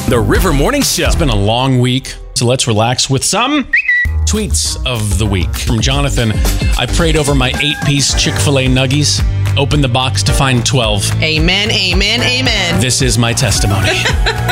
The River Morning Show. It's been a long week, so let's relax with some tweets of the week. From Jonathan, I prayed over my 8-piece Chick-fil-A nuggies, opened the box to find 12. Amen, amen, amen. This is my testimony.